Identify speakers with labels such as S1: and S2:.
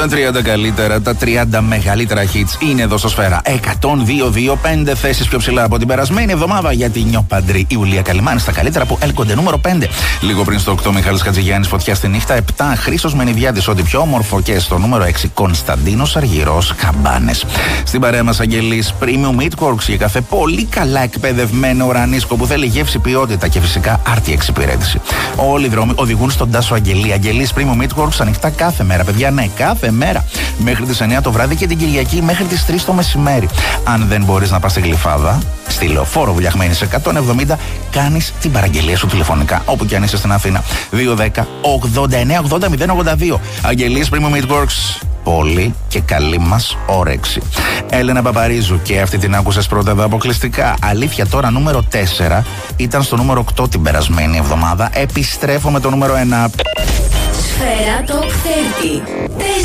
S1: Τα 30 καλύτερα, τα 30 μεγαλύτερα hits είναι εδώ στο Σφαίρα. 102-2, 5 θέσεις πιο ψηλά από την περασμένη εβδομάδα για την νιοπαντρή Ιουλία Καλυμάνη στα καλύτερα που έλκονται νούμερο 5. Λίγο πριν στο 8, Μιχάλης Χατζηγιάννης, Φωτιά στη νύχτα. 7, Χρήστος Μενιδιάδης, Ό,τι πιο όμορφο. Και στο νούμερο 6, Κωνσταντίνος Αργυρός, Καμπάνες. Στην παρέα μας Αγγελής, Premium Meatworks, για καφέ πολύ καλά εκπαιδευμένο ουρανίσκο που θέλει γεύση, ποιότητα και φυσικά άρτια εξυπηρέτηση. Όλοι οι δρόμοι οδηγούν στον Τάσο Αγγελή. Αγγελής Premium Meatworks ανοιχτά κάθε μέρα, παιδιά, ναι, κάθε μέρα. Μέχρι τις 9 το βράδυ και την Κυριακή μέχρι τις 3 το μεσημέρι. Αν δεν μπορείς να πας στη Γλυφάδα, στη Λεωφόρο Βουλιαχμένη σε 170, κάνεις την παραγγελία σου τηλεφωνικά, όπου και αν είσαι στην Αθήνα. 210 89 80 082. Αγγελής Premium Meatworks. Πολύ και καλή μας όρεξη. Έλενα Παπαρίζου, και αυτή την άκουσες πρώτα εδώ αποκλειστικά. Αλήθεια, τώρα νούμερο 4 ήταν στο νούμερο 8 την περασμένη εβδομάδα. Επιστρέφω με το νούμερο 1.
S2: Σφαίρα Top 30.